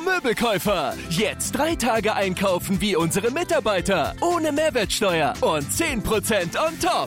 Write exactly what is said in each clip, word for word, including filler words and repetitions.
Möbelkäufer. Jetzt drei Tage einkaufen wie unsere Mitarbeiter. Ohne Mehrwertsteuer und zehn Prozent on top.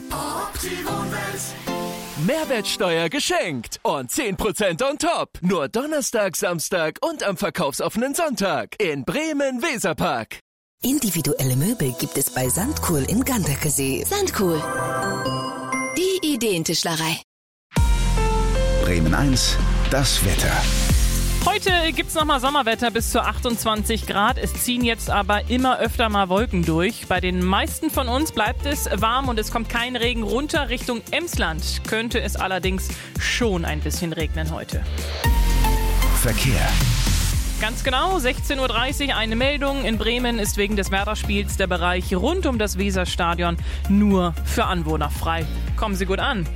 Mehrwertsteuer geschenkt und zehn Prozent on top. Nur Donnerstag, Samstag und am verkaufsoffenen Sonntag in Bremen-Weserpark. Individuelle Möbel gibt es bei Sandkohl in Ganderkesee. Sandkohl. Die Ideentischlerei. Bremen eins, das Wetter. Heute gibt's nochmal Sommerwetter bis zu achtundzwanzig Grad. Es ziehen jetzt aber immer öfter mal Wolken durch. Bei den meisten von uns bleibt es warm und es kommt kein Regen runter. Richtung Emsland könnte es allerdings schon ein bisschen regnen heute. Verkehr. Ganz genau, sechzehn Uhr dreißig, eine Meldung. In Bremen ist wegen des Werder-Spiels der Bereich rund um das Weserstadion nur für Anwohner frei. Kommen Sie gut an.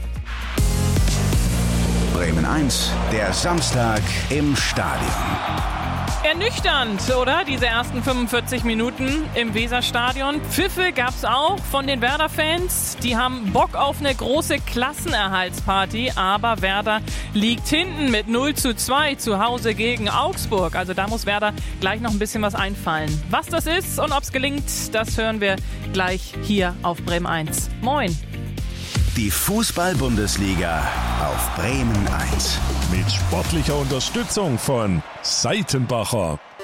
Bremen eins, der Samstag im Stadion. Ernüchternd, oder? Diese ersten fünfundvierzig Minuten im Weserstadion. Pfiffe gab's auch von den Werder-Fans. Die haben Bock auf eine große Klassenerhaltsparty, aber Werder liegt hinten mit null zu zwei zu Hause gegen Augsburg. Also da muss Werder gleich noch ein bisschen was einfallen. Was das ist und ob's gelingt, das hören wir gleich hier auf Bremen eins. Moin! Die Fußball-Bundesliga auf Bremen eins. Mit sportlicher Unterstützung von Seitenbacher.